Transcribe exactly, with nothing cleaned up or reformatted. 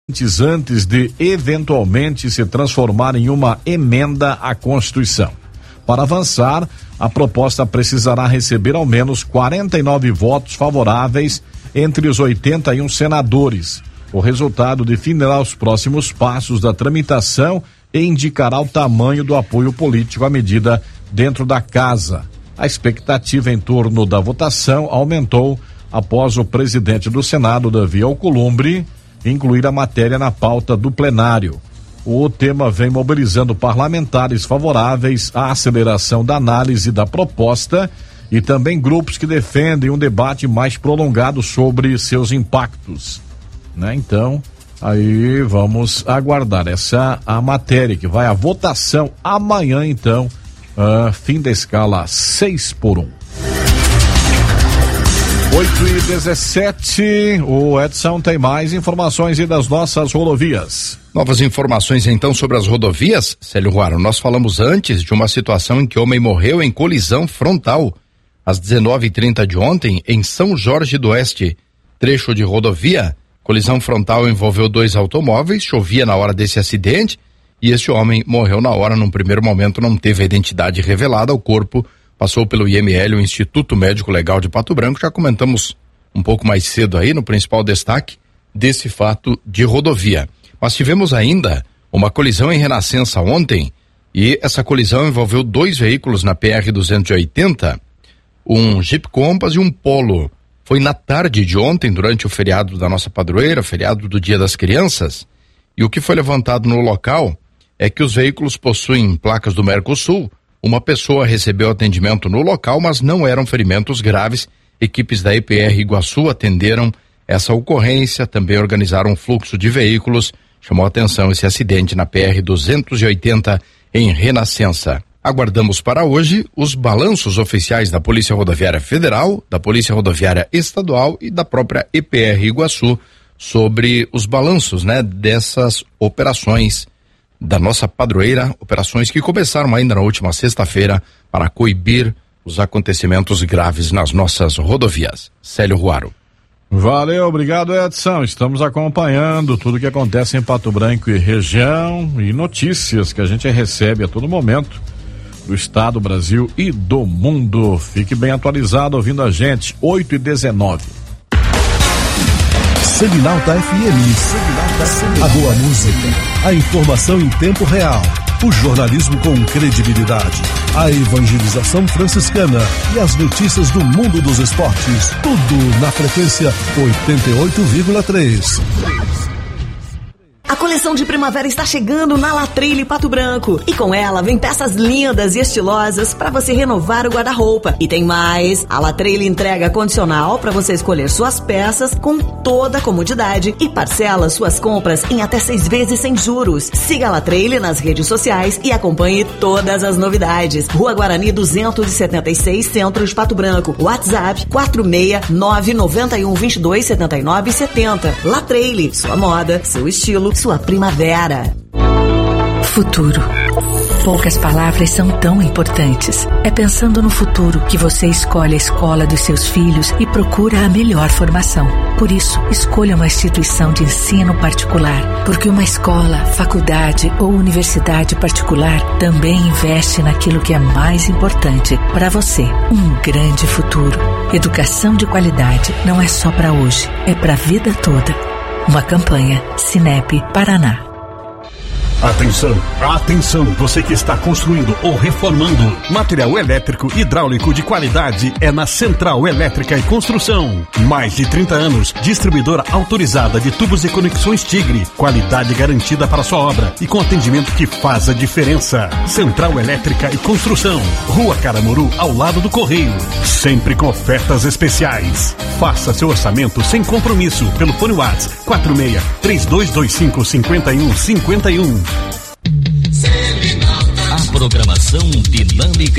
antes de eventualmente se transformar em uma emenda à Constituição. Para avançar, a proposta precisará receber ao menos quarenta e nove votos favoráveis entre os oitenta e um senadores. O resultado definirá os próximos passos da tramitação e indicará o tamanho do apoio político à medida dentro da casa. A expectativa em torno da votação aumentou após o presidente do Senado, Davi Alcolumbre, incluir a matéria na pauta do plenário. O tema vem mobilizando parlamentares favoráveis à aceleração da análise da proposta e também grupos que defendem um debate mais prolongado sobre seus impactos, né? Então, aí vamos aguardar essa a matéria que vai à votação amanhã, então, uh, fim da escala seis por um. oito e dezessete, o Edson tem mais informações e das nossas rodovias. Novas informações então sobre as rodovias, Célio Ruaro. Nós falamos antes de uma situação em que homem morreu em colisão frontal às dezenove e trinta de ontem em São Jorge do Oeste, trecho de rodovia. Colisão frontal envolveu dois automóveis, chovia na hora desse acidente e este homem morreu na hora. Num primeiro momento não teve a identidade revelada, o corpo passou pelo I M L, o Instituto Médico Legal de Pato Branco. Já comentamos um pouco mais cedo aí no principal destaque desse fato de rodovia. Nós tivemos ainda uma colisão em Renascença ontem e essa colisão envolveu dois veículos na P R duzentos e oitenta, um Jeep Compass e um Polo. Foi na tarde de ontem, durante o feriado da nossa padroeira, feriado do Dia das Crianças, e o que foi levantado no local é que os veículos possuem placas do Mercosul. Uma pessoa recebeu atendimento no local, mas não eram ferimentos graves. Equipes da E P R Iguaçu atenderam essa ocorrência, também organizaram um fluxo de veículos. Chamou a atenção esse acidente na P R duzentos e oitenta em Renascença. Aguardamos para hoje os balanços oficiais da Polícia Rodoviária Federal, da Polícia Rodoviária Estadual e da própria E P R Iguaçu sobre os balanços, né, dessas operações da nossa padroeira, operações que começaram ainda na última sexta-feira para coibir os acontecimentos graves nas nossas rodovias. Célio Ruaro. Valeu, obrigado, Edson. Estamos acompanhando tudo que acontece em Pato Branco e região e notícias que a gente recebe a todo momento do estado, Brasil e do mundo. Fique bem atualizado ouvindo a gente. oito e dezenove. Seminalta F M. A boa música, a informação em tempo real, o jornalismo com credibilidade, a evangelização franciscana e as notícias do mundo dos esportes. Tudo na frequência oitenta e oito vírgula três. A coleção de primavera está chegando na Latreille Pato Branco. E com ela vem peças lindas e estilosas para você renovar o guarda-roupa. E tem mais, a Latreille entrega condicional para você escolher suas peças com toda a comodidade e parcela suas compras em até seis vezes sem juros. Siga a Latreille nas redes sociais e acompanhe todas as novidades. Rua Guarani duzentos e setenta e seis, Centro de Pato Branco. WhatsApp quatro seis nove nove um dois dois sete nove sete zero. Latreille, sua moda, seu estilo, sua primavera. Futuro. Poucas palavras são tão importantes. É pensando no futuro que você escolhe a escola dos seus filhos e procura a melhor formação. Por isso, escolha uma instituição de ensino particular, porque uma escola, faculdade ou universidade particular também investe naquilo que é mais importante para você, um grande futuro. Educação de qualidade não é só para hoje, é para a vida toda. Uma campanha Sinep Paraná. Atenção, atenção, você que está construindo ou reformando. Material elétrico hidráulico de qualidade é na Central Elétrica e Construção. Mais de trinta anos, distribuidora autorizada de tubos e conexões Tigre. Qualidade garantida para sua obra e com atendimento que faz a diferença. Central Elétrica e Construção. Rua Caramuru, ao lado do Correio. Sempre com ofertas especiais. Faça seu orçamento sem compromisso pelo fone WhatsApp quatro seis três dois dois cinco cinco um cinco um. A programação dinâmica